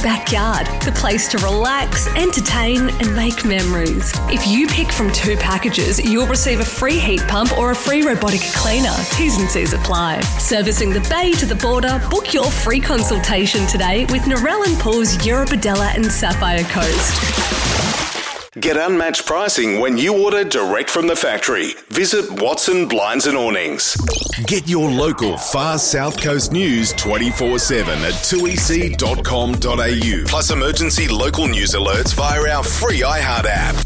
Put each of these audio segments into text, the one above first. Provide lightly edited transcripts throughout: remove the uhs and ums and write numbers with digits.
backyard, the place to relax, entertain and make memories. If you pick from 2 packages, you'll receive a free heat pump or a free robotic cleaner. T's and C's apply. Servicing the bay to the border, book your free consultation today with Narelle and Paul's Eurobodalla and Sapphire Coast. Get unmatched pricing when you order direct from the factory. Visit Watson Blinds and Awnings. Get your local Far South Coast news 24/7 at 2ec.com.au. Plus emergency local news alerts via our free iHeart app.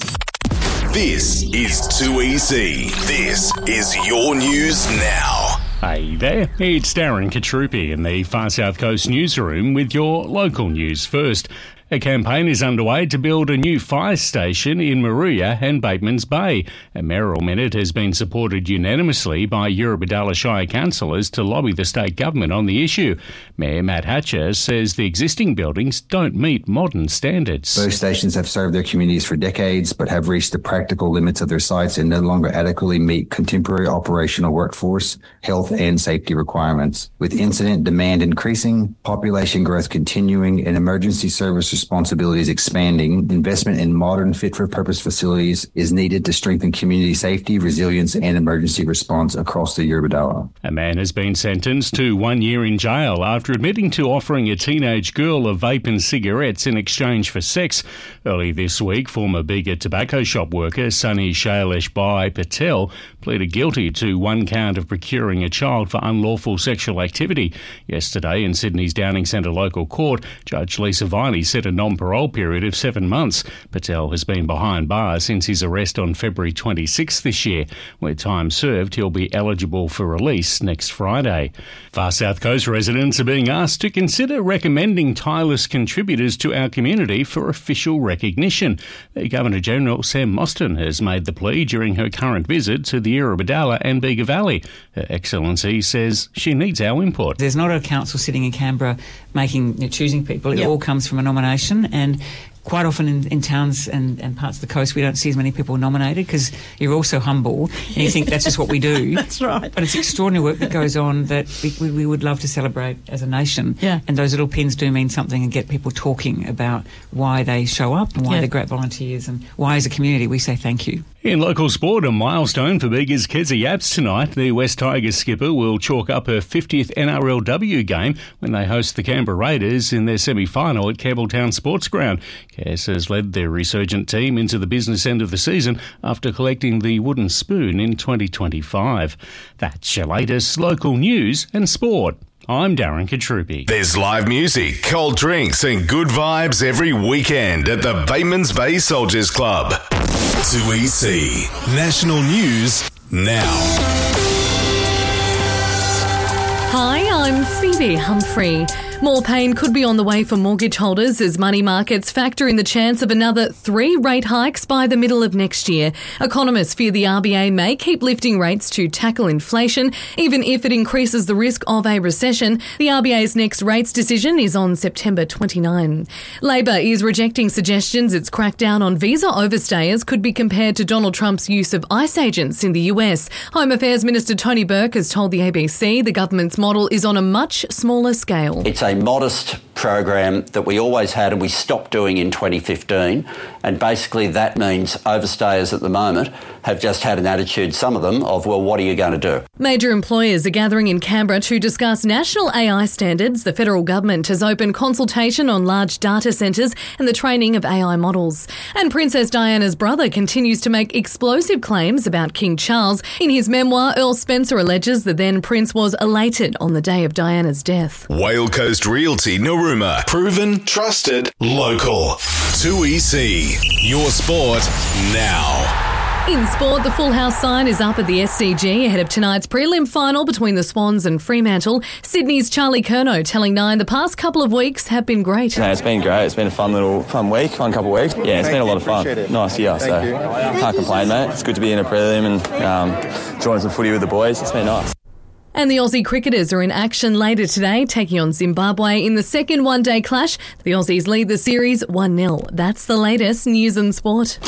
This is 2EC. This is your news now. Hey there, it's Darren Katrupi in the Far South Coast newsroom with your local news first. A campaign is underway to build a new fire station in Moruya and Batemans Bay. A mayoral minute has been supported unanimously by Eurobodalla Shire councillors to lobby the state government on the issue. Mayor Matt Hatcher says the existing buildings don't meet modern standards. Both stations have served their communities for decades but have reached the practical limits of their sites and no longer adequately meet contemporary operational workforce, health and safety requirements. With incident demand increasing, population growth continuing and emergency service responsibilities expanding, investment in modern fit-for-purpose facilities is needed to strengthen community safety, resilience and emergency response across the Eurobodalla. A man has been sentenced to 1 year in jail after admitting to offering a teenage girl a vape and cigarettes in exchange for sex. Early this week, former Bega tobacco shop worker Sunny Shailesh Bhai Patel pleaded guilty to 1 count of procuring a child for unlawful sexual activity. Yesterday, in Sydney's Downing Centre local court, Judge Lisa Viney set a non-parole period of 7 months. Patel has been behind bars since his arrest on February 26 this year. Where time served, he'll be eligible for release next Friday. Far South Coast residents are being asked to consider recommending tireless contributors to our community for official recognition. The Governor-General, Sam Mostyn, has made the plea during her current visit to the Eurobodalla and Bega Valley. Her Excellency says she needs our input. There's not a council sitting in Canberra choosing people. It all comes from a nomination, and quite often in towns and parts of the coast we don't see as many people nominated because you're all so humble and you think that's just what we do. That's right. But it's extraordinary work that goes on that we would love to celebrate as a nation. Yeah. And those little pins do mean something and get people talking about why they show up and why they're great volunteers and why as a community we say thank you. In local sport, a milestone for Bega's Kezia Yaps tonight. The West Tigers skipper will chalk up her 50th NRLW game when they host the Canberra Raiders in their semi-final at Campbelltown Sports Ground. Kez has led their resurgent team into the business end of the season after collecting the wooden spoon in 2025. That's your latest local news and sport. I'm Darren Katrupi. There's live music, cold drinks and good vibes every weekend at the Batemans Bay Soldiers Club. 2EC National News Now. Hi, I'm Phoebe Humphrey. More pain could be on the way for mortgage holders as money markets factor in the chance of another 3 rate hikes by the middle of next year. Economists fear the RBA may keep lifting rates to tackle inflation, even if it increases the risk of a recession. The RBA's next rates decision is on September 29. Labor is rejecting suggestions its crackdown on visa overstayers could be compared to Donald Trump's use of ICE agents in the US. Home Affairs Minister Tony Burke has told the ABC the government's model is on a much smaller scale. It's a modest program that we always had and we stopped doing in 2015, and basically that means overstayers at the moment have just had an attitude, some of them, of, well, what are you going to do? Major employers are gathering in Canberra to discuss national AI standards. The federal government has opened consultation on large data centres and the training of AI models. And Princess Diana's brother continues to make explosive claims about King Charles. In his memoir, Earl Spencer alleges the then prince was elated on the day of Diana's death. Whale Coast Realty Narooma. Proven, trusted, local. 2EC. Your sport now. In sport, the Full House sign is up at the SCG ahead of tonight's prelim final between the Swans and Fremantle. Sydney's Charlie Curnow telling Nine the past couple of weeks have been great. No, it's been great. It's been a fun couple of weeks. Yeah, it's been a lot of fun. Nice year, so can't complain, mate. It's good to be in a prelim and enjoying some footy with the boys. It's been nice. And the Aussie cricketers are in action later today, taking on Zimbabwe in the second one-day clash. The Aussies lead the series 1-0. That's the latest news and sport.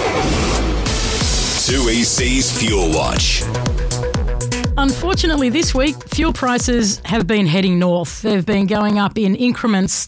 2EC's Fuel Watch. Unfortunately, this week, fuel prices have been heading north. They've been going up in increments